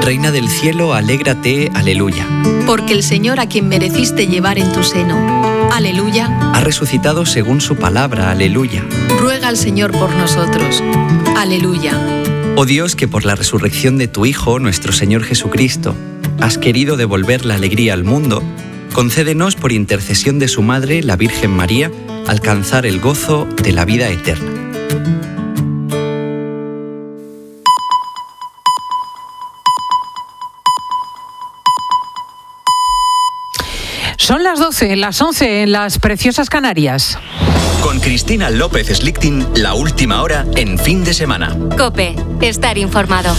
Reina del cielo, alégrate, aleluya. Porque el Señor, a quien mereciste llevar en tu seno, aleluya, ha resucitado según su palabra, aleluya. Ruega al Señor por nosotros, aleluya. Oh Dios, que por la resurrección de tu Hijo, nuestro Señor Jesucristo, has querido devolver la alegría al mundo, concédenos por intercesión de su Madre, la Virgen María, alcanzar el gozo de la vida eterna. Son las 12, las 11 en las preciosas Canarias. Con Cristina López Slichting, la última hora en fin de semana. COPE, estar informado.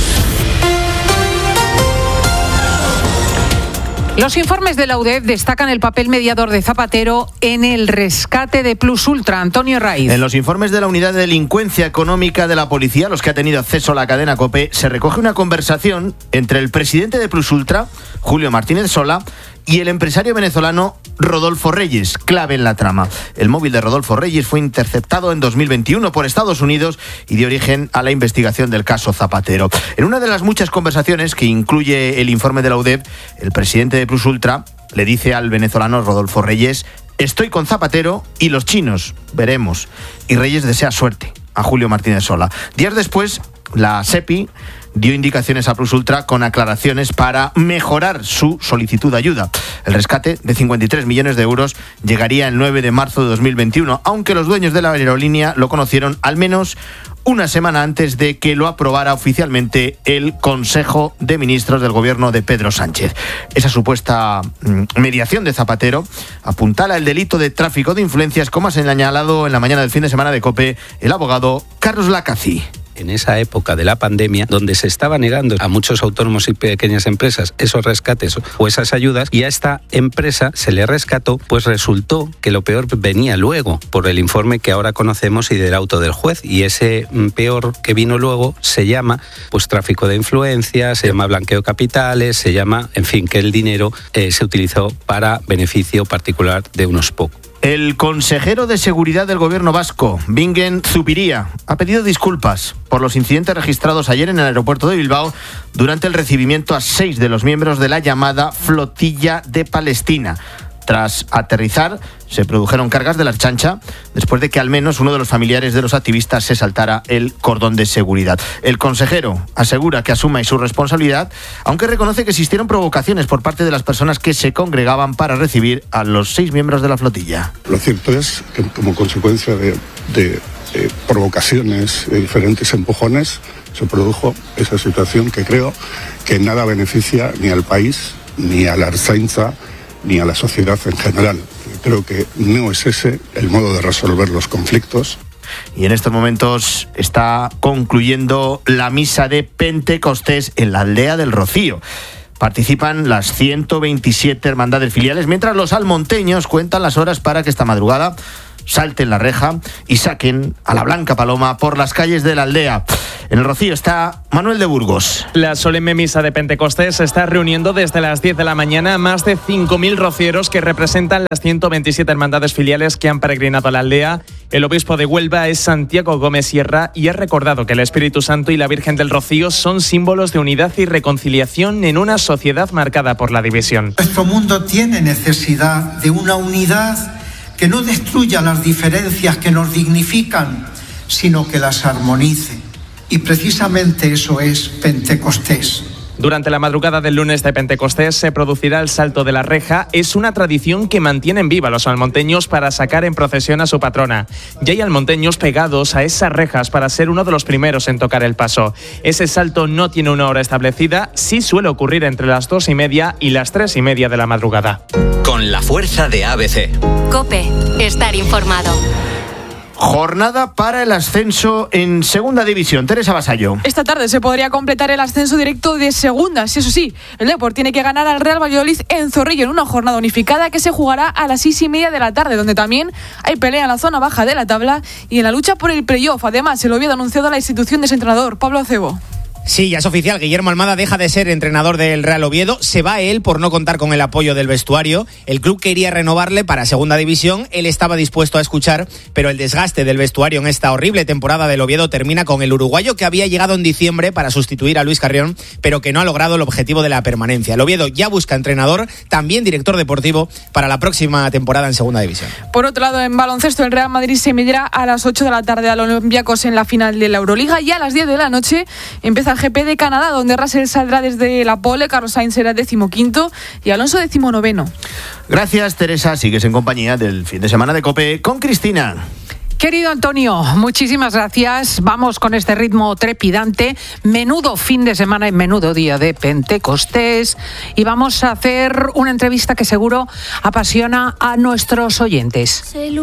Los informes de la UDEF destacan el papel mediador de Zapatero en el rescate de Plus Ultra. Antonio Raiz. En los informes de la Unidad de Delincuencia Económica de la Policía, los que ha tenido acceso a la cadena COPE, se recoge una conversación entre el presidente de Plus Ultra, Julio Martínez Sola, y el empresario venezolano Rodolfo Reyes, clave en la trama. El móvil de Rodolfo Reyes fue interceptado en 2021 por Estados Unidos y dio origen a la investigación del caso Zapatero. En una de las muchas conversaciones que incluye el informe de la UDEF, el presidente de Plus Ultra le dice al venezolano Rodolfo Reyes: estoy con Zapatero y los chinos, veremos. Y Reyes desea suerte a Julio Martínez Sola. Días después, la SEPI dio indicaciones a Plus Ultra con aclaraciones para mejorar su solicitud de ayuda. El rescate de 53 millones de euros llegaría el 9 de marzo de 2021, aunque los dueños de la aerolínea lo conocieron al menos una semana antes de que lo aprobara oficialmente el Consejo de Ministros del gobierno de Pedro Sánchez. Esa supuesta mediación de Zapatero apuntala el delito de tráfico de influencias, como ha señalado en la mañana del fin de semana de COPE el abogado Carlos Lacaci. En esa época de la pandemia, donde se estaba negando a muchos autónomos y pequeñas empresas esos rescates o esas ayudas, y a esta empresa se le rescató, pues resultó que lo peor venía luego, por el informe que ahora conocemos y del auto del juez, y ese peor que vino luego se llama pues tráfico de influencias, se llama blanqueo de capitales, se llama, en fin, que el dinero se utilizó para beneficio particular de unos pocos. El consejero de Seguridad del gobierno vasco, Bingen Zupiria, ha pedido disculpas por los incidentes registrados ayer en el aeropuerto de Bilbao durante el recibimiento a 6 de los miembros de la llamada Flotilla de Palestina. Tras aterrizar, se produjeron cargas de la Ertzaintza después de que al menos uno de los familiares de los activistas se saltara el cordón de seguridad. El consejero asegura que asume su responsabilidad, aunque reconoce que existieron provocaciones por parte de las personas que se congregaban para recibir a los 6 miembros de la flotilla. Lo cierto es que como consecuencia de provocaciones, de diferentes empujones, se produjo esa situación que creo que nada beneficia ni al país, ni a la Ertzaintza, ni a la sociedad en general. Creo que no es ese el modo de resolver los conflictos. Y en estos momentos está concluyendo la misa de Pentecostés en la aldea del Rocío. Participan las 127 hermandades filiales, mientras los almonteños cuentan las horas para que esta madrugada salten la reja y saquen a la Blanca Paloma por las calles de la aldea. En el Rocío está Manuel de Burgos. La solemne misa de Pentecostés se está reuniendo desde las 10 de la mañana a más de 5.000 rocieros que representan las 127 hermandades filiales que han peregrinado a la aldea. El obispo de Huelva es Santiago Gómez Sierra y ha recordado que el Espíritu Santo y la Virgen del Rocío son símbolos de unidad y reconciliación en una sociedad marcada por la división. Nuestro mundo tiene necesidad de una unidad que no destruya las diferencias que nos dignifican, sino que las armonice. Y precisamente eso es Pentecostés. Durante la madrugada del lunes de Pentecostés se producirá el salto de la reja. Es una tradición que mantienen viva los almonteños para sacar en procesión a su patrona. Ya hay almonteños pegados a esas rejas para ser uno de los primeros en tocar el paso. Ese salto no tiene una hora establecida, sí suele ocurrir entre las 2:30 y las 3:30 de la madrugada. Con la fuerza de ABC. COPE, estar informado. Jornada para el ascenso en Segunda División. Teresa Vasallo. Esta tarde se podría completar el ascenso directo de Segunda. Sí, eso sí, el Depor tiene que ganar al Real Valladolid en Zorrilla en una jornada unificada que se jugará a las 6:30 de la tarde, donde también hay pelea en la zona baja de la tabla y en la lucha por el playoff. Además, el Oviedo ha anunciado a la institución de su entrenador, Pablo Acebo. Sí, ya es oficial, Guillermo Almada deja de ser entrenador del Real Oviedo, se va él por no contar con el apoyo del vestuario, el club quería renovarle para segunda división, él estaba dispuesto a escuchar, pero el desgaste del vestuario en esta horrible temporada del Oviedo termina con el uruguayo que había llegado en diciembre para sustituir a Luis Carrión, pero que no ha logrado el objetivo de la permanencia. El Oviedo ya busca entrenador, también director deportivo, para la próxima temporada en segunda división. Por otro lado, en baloncesto, el Real Madrid se medirá a las 8 de la tarde al Olympiacos en la final de la Euroliga y a las 10 de la noche empieza el GP de Canadá, donde Russell saldrá desde la pole, Carlos Sainz será 15º y Alonso 19º. Gracias, Teresa. Sigues en compañía del fin de semana de COPE con Cristina. Querido Antonio, muchísimas gracias. Vamos con este ritmo trepidante. Menudo fin de semana y menudo día de Pentecostés. Y vamos a hacer una entrevista que seguro apasiona a nuestros oyentes.